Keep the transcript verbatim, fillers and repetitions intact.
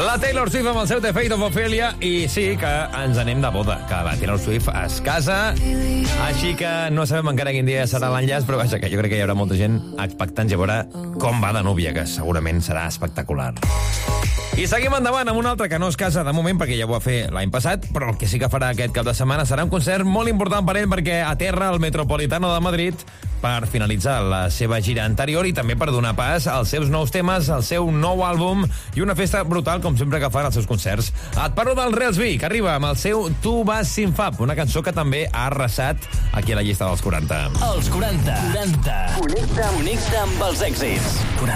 La Taylor Swift amb el seu The Fate of Ophelia. I sí, que ens anem de boda, que la Taylor Swift es casa. Així que no sabem encara quin dia serà l'enllaç, però vaja, que jo crec que hi haurà molta gent expectant a veure com va de núvia, que segurament serà espectacular. I seguim endavant amb un altre que no es casa de moment, perquè ja ho va fer l'any passat, però el que sí que farà aquest cap de setmana serà un concert molt important per ell, perquè aterra al Metropolitano de Madrid per finalitzar la seva gira anterior i també per donar pas als seus nous temes, al seu nou àlbum i una festa brutal, com sempre que fan els seus concerts. Et parlo del Reels B, que arriba amb el seu Tu vas sin fab, una cançó que també ha arrasat aquí a la llista dels quaranta. Els quaranta. quaranta. Connecta, connecta amb els èxits. quaranta.